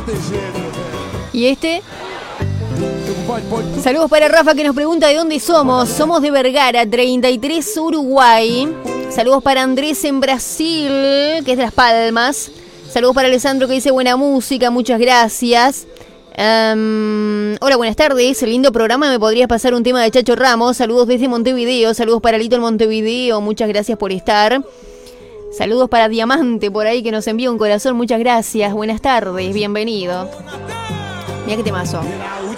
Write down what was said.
¿Y este? Saludos para Rafa que nos pregunta de dónde somos. Somos de Vergara, 33 Uruguay. Saludos para Andrés en Brasil, que es de Las Palmas. Saludos para Alessandro que dice buena música, muchas gracias. Hola, buenas tardes, lindo programa, ¿me podrías pasar un tema de Chacho Ramos? Saludos desde Montevideo, saludos para Lito en Montevideo, muchas gracias por estar. Saludos para Diamante por ahí que nos envía un corazón, muchas gracias, buenas tardes, bienvenido. Mira qué temazo.